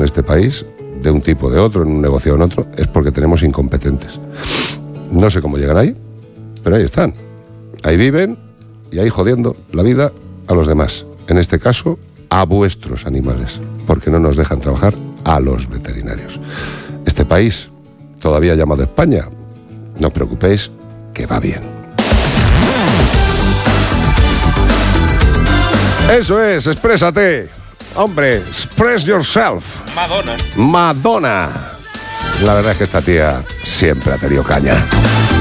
este país, de un tipo o de otro, en un negocio o en otro, es porque tenemos incompetentes. No sé cómo llegan ahí, pero ahí están. Ahí viven y ahí jodiendo la vida a los demás. En este caso, a vuestros animales, porque no nos dejan trabajar a los veterinarios. Este país, todavía llamado España, no os preocupéis, que va bien. Eso es, exprésate. Hombre, express yourself. Madonna. Madonna. La verdad es que esta tía siempre ha tenido caña.